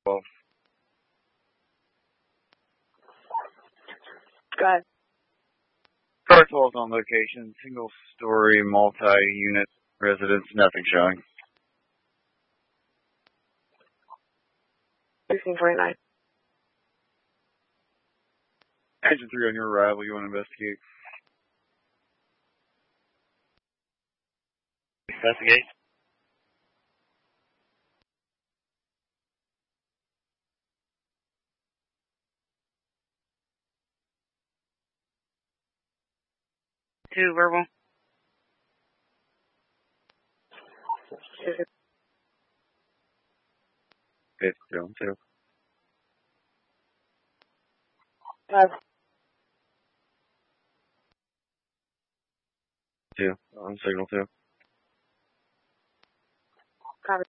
Well, Go ahead. car falls on location, single-story, multi-unit residence, nothing showing. 1649. Engine 3 on your arrival, you want to investigate? Investigate. Two verbal. It's 2. 5. 2. On signal 2. Copy.